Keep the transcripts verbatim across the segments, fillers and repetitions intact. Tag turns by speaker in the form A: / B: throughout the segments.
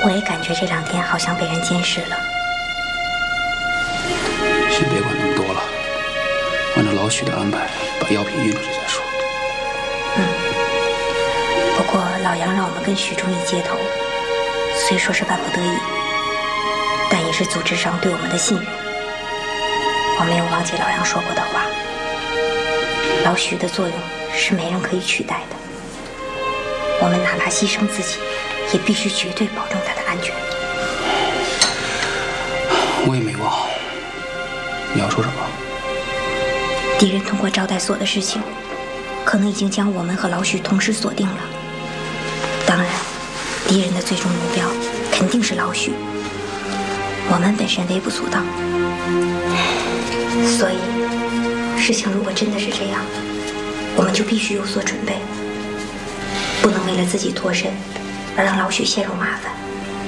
A: 我也感觉这两天好像被人监视了。
B: 先别管那么多了，按照老许的安排，把药品运出去再说。
A: 嗯。不过老杨让我们跟许忠义接头，虽说是万不得已，但也是组织上对我们的信任。我没有忘记老杨说过的话，老许的作用是没人可以取代的。我们哪怕牺牲自己，也必须绝对保证他的安全。
B: 我也没忘。你要说什么？
A: 敌人通过招待所的事情，可能已经将我们和老许同时锁定了。当然，敌人的最终目标肯定是老许。我们本身微不足道，所以事情如果真的是这样，我们就必须有所准备，不能为了自己脱身而让老许陷入麻烦。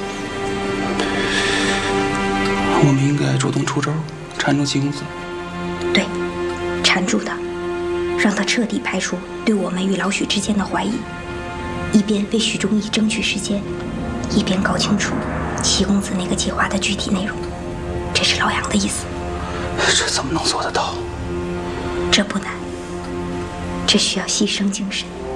B: 我们应该主动出招，缠住季公子。
A: 对，缠住他，让他彻底排除对我们与老许之间的怀疑，一边为许忠义争取时间，一边搞清楚七公子那个计划的具体内容。这是老杨的意思。
B: 这怎么能做得到？
A: 这不难，这需要牺牲精神。